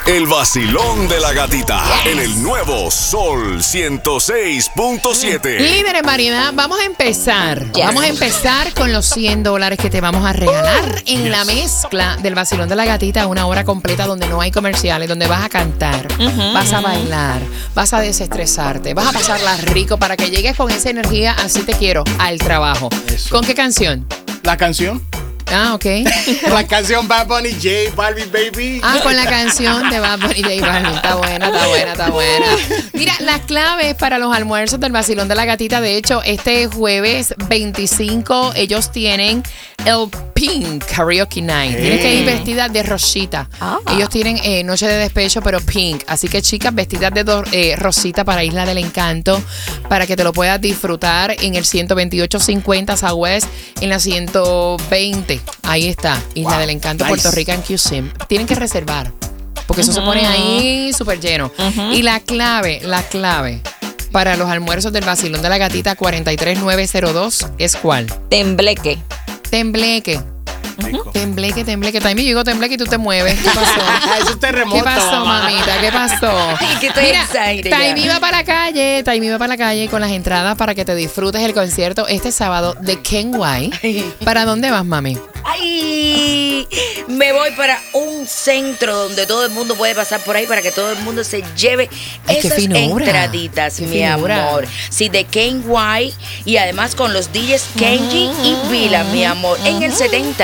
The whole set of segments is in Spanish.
El vacilón de la gatita en el nuevo Sol 106.7. Líder en variedad, vamos a empezar. Vamos a empezar con los $100 que te vamos a regalar en la mezcla del vacilón de la gatita, una hora completa donde no hay comerciales, donde vas a cantar, vas a bailar, vas a desestresarte, vas a pasarla rico para que llegues con esa energía, así te quiero, al trabajo. Eso. ¿Con qué canción? ¿La canción? Ah, ok. La canción Bad Bunny, J Balvin, baby. Ah, con la canción de Bad Bunny y J Balvin. Está buena, está buena, está buena. Mira, las claves para los almuerzos del vacilón de la gatita. De hecho, este jueves 25 ellos tienen el Pink Karaoke Night. Tienes que ir vestida de rosita. Ellos tienen Noche de Despecho, pero pink. Así que, chicas, vestidas de rosita para Isla del Encanto, para que te lo puedas disfrutar en el 12850 Southwest, en la 120. Ahí está, Isla del Encanto, nice. Puerto Rico en QSIM. Tienen que reservar, porque eso se pone ahí súper lleno. Y la clave para los almuerzos del vacilón de la gatita 43902 es ¿cuál? Tembleque. Tembleque. Taimi, yo digo tembleque y tú te mueves. ¿Qué pasó? Eso es terremoto. ¿Qué pasó, mamita? ¿Qué pasó? Que estoy excited. Taimi va para la calle con las entradas para que te disfrutes el concierto este sábado de Ken White. ¿Para dónde vas, mami? Ay, me voy para un centro donde todo el mundo puede pasar por ahí para que todo el mundo se lleve esas entraditas, mi amor. Sí, de Ken White y además con los DJs Kenji y Vila, mi amor, en el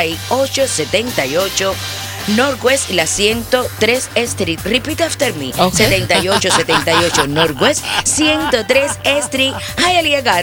7878 Northwest y la 103 Street. Repeat after me. 7878 Northwest, 103 Street, Hialeah